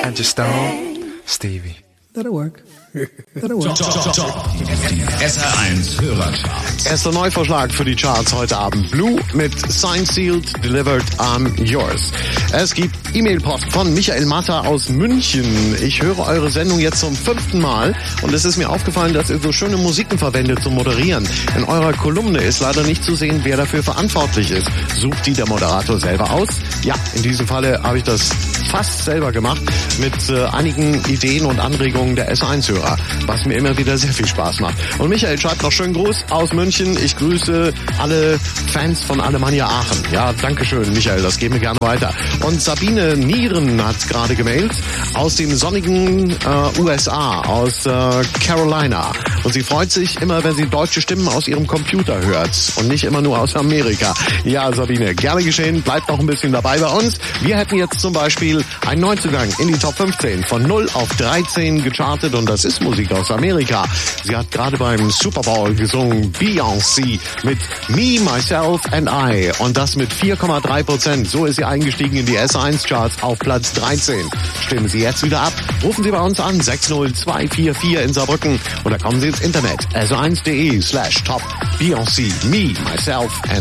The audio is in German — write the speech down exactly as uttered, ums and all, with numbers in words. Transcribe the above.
I just don't, Stevie. That'll work. That'll work. Top, top, top. S R eins Hörercharts. Erster Neuvorschlag für die Charts heute Abend. Blue mit Signed, Sealed, Delivered, I'm Yours. Es gibt E-Mail-Post von Michael Matter aus München. Ich höre eure Sendung jetzt zum fünften Mal und es ist mir aufgefallen, dass ihr so schöne Musiken verwendet zum Moderieren. In eurer Kolumne ist leider nicht zu sehen, wer dafür verantwortlich ist. Sucht die der Moderator selber aus? Ja, in diesem Falle habe ich das fast selber gemacht mit äh, einigen Ideen und Anregungen der S eins Hörer, was mir immer wieder sehr viel Spaß macht. Und Michael schreibt noch schönen Gruß aus München. Ich grüße alle Fans von Alemannia Aachen. Ja, dankeschön, Michael, das geben wir gerne weiter. Und Sabine Nieren hat gerade gemailt aus dem sonnigen äh, U S A, aus äh, Carolina. Und sie freut sich immer, wenn sie deutsche Stimmen aus ihrem Computer hört und nicht immer nur aus Amerika. Ja, Sabine, gerne geschehen. Bleibt noch ein bisschen dabei bei uns. Wir hätten jetzt zum Beispiel einen Neuzugang in die Top fünfzehn von null auf dreizehn gechartet und das ist Musik aus Amerika. Sie hat gerade beim Super Bowl gesungen, Beyoncé mit Me, Myself and I und das mit vier Komma drei Prozent. So ist sie eingestiegen in die S eins Charts auf Platz dreizehn. Stimmen Sie jetzt wieder ab. Rufen Sie bei uns an sechs null zwei vier vier in Saarbrücken oder kommen Sie ins Internet s eins punkt de slash top Beyoncé, Me, Myself and